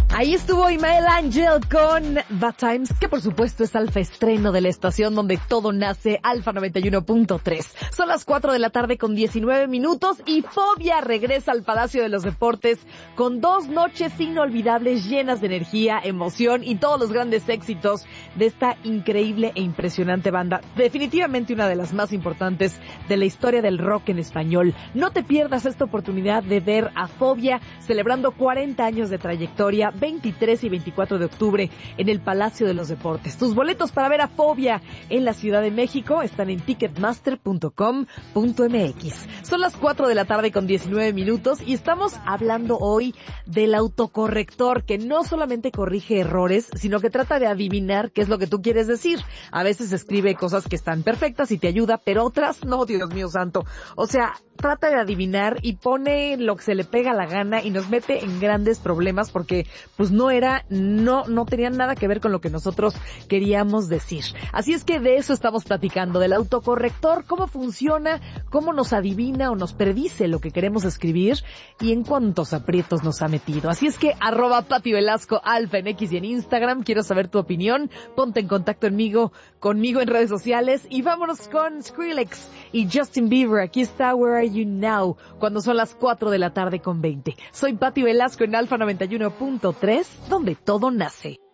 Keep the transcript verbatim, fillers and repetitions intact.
Ahí estuvo Imael Ángel con Bad Times, que por supuesto es alfa estreno de la estación donde todo nace, Alfa noventa y uno punto tres. Son las cuatro de la tarde con diecinueve minutos y Fobia regresa al Palacio de los Deportes con dos noches inolvidables llenas de energía, emoción y todos los grandes éxitos de esta increíble e impresionante banda. Definitivamente una de las más importantes de la historia del rock en español. No te pierdas esta oportunidad de ver a Fobia celebrando cuarenta años de trayectoria, veintitrés y veinticuatro de octubre en el Palacio de los Deportes. Tus boletos para ver a Fobia en la Ciudad de México están en ticketmaster punto com punto m x. Son las cuatro de la tarde con diecinueve minutos y estamos hablando hoy del autocorrector, que no solamente corrige errores, sino que trata de adivinar qué es lo que tú quieres decir. A veces escribe cosas que están perfectas y te ayuda, pero otras no, Dios mío santo. O sea, trata de adivinar y pone lo que se le pega la gana y nos mete en grandes problemas porque pues no era, no, no tenían nada que ver con lo que nosotros queríamos decir. Así es que de eso estamos platicando, del autocorrector, cómo funciona, cómo nos adivina o nos predice lo que queremos escribir y en cuántos aprietos nos ha metido. Así es que arroba Pati Velasco Alfa en X y en Instagram, quiero saber tu opinión, ponte en contacto conmigo, conmigo en redes sociales y vámonos con Skrillex y Justin Bieber. Aquí está Where Are You Now, cuando son las cuatro de la tarde con veinte. Soy Pati Velasco en Alfa noventa y uno punto tres, donde todo nace.